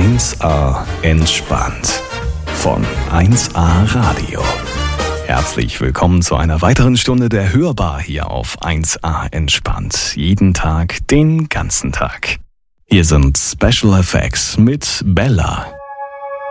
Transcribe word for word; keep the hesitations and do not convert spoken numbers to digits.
eins a entspannt von eins a Radio. Herzlich willkommen zu einer weiteren Stunde der Hörbar hier auf eins a entspannt. Jeden Tag, den ganzen Tag. Hier sind Special Effects mit Bella.